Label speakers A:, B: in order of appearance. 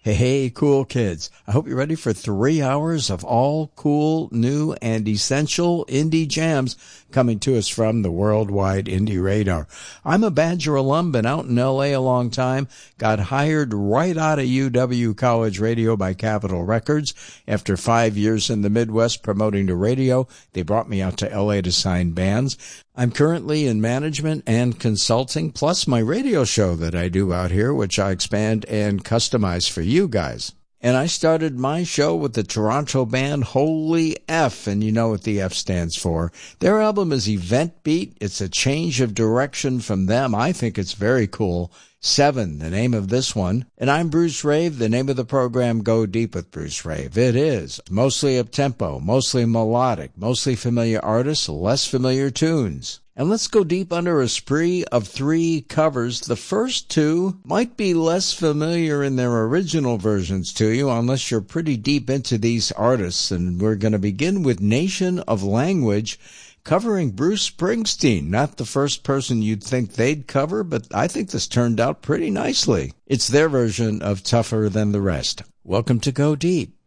A: Hey, cool kids. I hope you're ready for 3 hours of all cool, new, and essential indie jams coming to us from the Worldwide Indie Radar. I'm a Badger alum, been out in L.A. a long time, got hired right out of UW College Radio by Capitol Records. After 5 years in the Midwest promoting to radio, they brought me out to L.A. to sign bands. I'm currently in management and consulting, plus my radio show that I do out here, which I expand and customize for you guys. And I started my show with the Toronto band Holy F, and you know what the F stands for. Their album is Event Beat. It's a change of direction from them. I think it's very cool. 7, the name of this one. And I'm Bruce Rave. The name of the program, Go Deep with Bruce Rave. It is mostly up-tempo, mostly melodic, mostly familiar artists, less familiar tunes. And let's go deep under a spree of 3 covers. The first 2 might be less familiar in their original versions to you, unless you're pretty deep into these artists. And we're going to begin with Nation of Language, covering Bruce Springsteen. Not the first person you'd think they'd cover, but I think this turned out pretty nicely. It's their version of Tougher Than the Rest. Welcome to Go Deep.